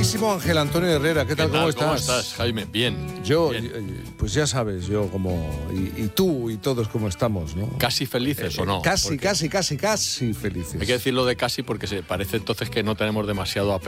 queridísimo Ángel Antonio Herrera, ¿qué tal? ¿Cómo estás? ¿Cómo estás, Jaime? Bien. Yo, bien. Pues ya sabes, yo como... Y tú y todos como estamos, ¿no? ¿Casi felices o no? Casi felices. Hay que decirlo de casi porque se parece entonces que no tenemos demasiado apego